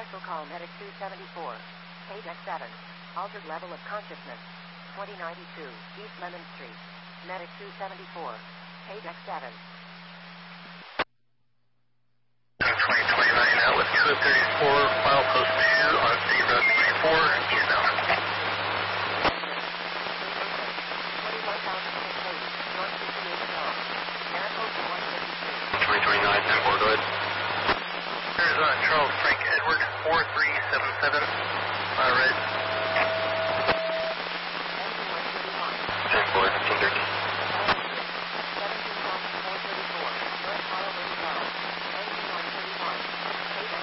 also call Medic 274. Page X7. Altered level of consciousness. 2092 East Lemon Street. Medic 274. Page X7. 2029 out with 234, file post 2 on City Road 24, eastbound. 2029, 10-4, go ahead. Arizona Charles Frank Edward, 4377.